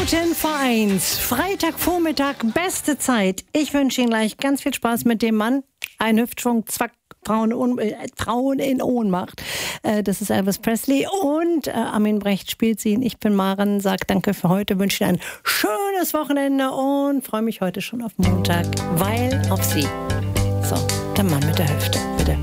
1, Freitagvormittag, beste Zeit. Ich wünsche Ihnen gleich ganz viel Spaß mit dem Mann. Ein Hüftschwung, zack, Frauen in Ohnmacht. Das ist Elvis Presley und Armin Brecht spielt sie. Ich bin Maren, sage danke für heute, wünsche Ihnen ein schönes Wochenende und freue mich heute schon auf Montag, weil auf Sie. So, der Mann mit der Hüfte, bitte.